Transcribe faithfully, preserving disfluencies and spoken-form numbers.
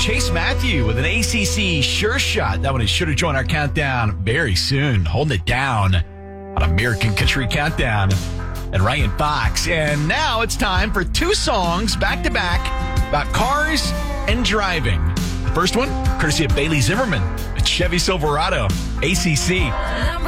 Chase Matthew with an A C C Sure Shot. That one is sure to join our countdown very soon. Holding it down on American Country Countdown. And Ryan Fox. And now it's time for two songs back-to-back about cars and driving. The first one, courtesy of Bailey Zimmerman. It's Chevy Silverado, A C C.